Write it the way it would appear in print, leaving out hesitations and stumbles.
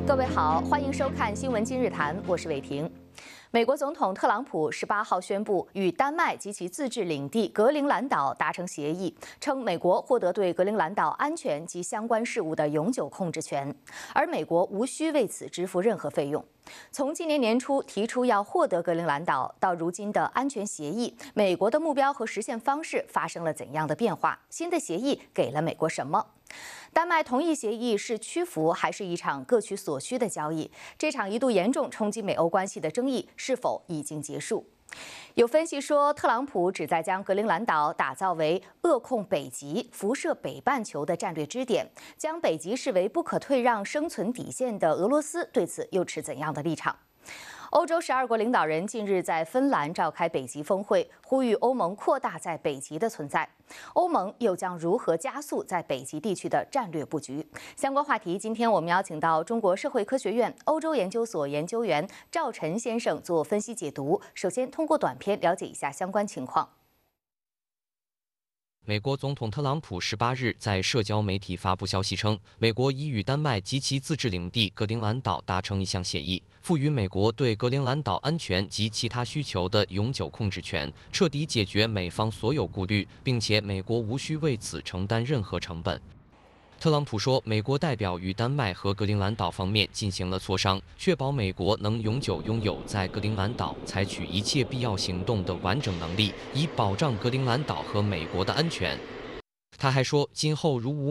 各位好，欢迎收看《新闻今日谈》，我是伟婷。美国总统特朗普18号宣布与丹麦及其自治领地格陵兰岛达成协议，称美国获得对格陵兰岛安全及相关事务的永久控制权，而美国无需为此支付任何费用。从今年年初提出要获得格陵兰岛到如今的安全协议，美国的目标和实现方式发生了怎样的变化？新的协议给了美国什么？丹麦同意协议是屈服，还是一场各取所需的交易？这场一度严重冲击美欧关系的争议是否已经结束？有分析说，特朗普旨在将格陵兰岛打造为扼控北极、辐射北半球的战略支点，将北极视为不可退让生存底线的俄罗斯对此又持怎样的立场？欧洲12国领导人近日在芬兰召开北极峰会，呼吁欧盟扩大在北极的存在。欧盟又将如何加速在北极地区的战略布局？相关话题，今天我们邀请到中国社会科学院欧洲研究所研究员赵晨先生做分析解读。首先，通过短片了解一下相关情况。 美国总统特朗普18日在社交媒体发布消息称，美国已与丹麦及其自治领地格陵兰岛达成一项协议，赋予美国对格陵兰岛安全及其他需求的永久控制权，彻底解决美方所有顾虑，并且美国无需为此承担任何成本。特朗普说，美国代表与丹麦和格陵兰岛方面进行了磋商，确保美国能永久拥有在格陵兰岛采取一切必要行动的完整能力，以保障格陵兰岛和美国的安全。他还说，今后如无